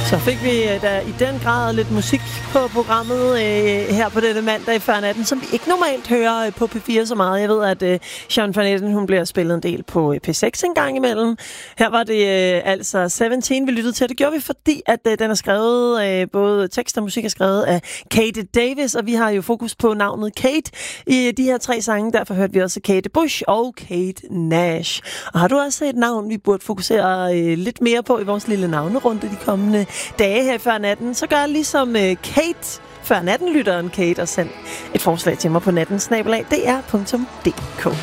Så fik vi da i den grad lidt musik på programmet her på denne mandag før natten, som vi ikke normalt hører på P4 så meget. Jeg ved, at Shawn Van Etten, hun bliver spillet en del på P6 en gang imellem. Her var det altså 17, vi lyttede til. Det gjorde vi, fordi at den er skrevet, både tekst og musik er skrevet af Kate Davis, og vi har jo fokus på navnet Kate i de her 3 sange. Derfor hørte vi også Kate Bush og Kate Nash. Og har du også et navn, vi burde fokusere lidt mere på i vores lille navnerunde de kommende dage her før natten, så gør ligesom Kate før natten-lytteren Kate og send et forslag til mig på natten@dr.dk.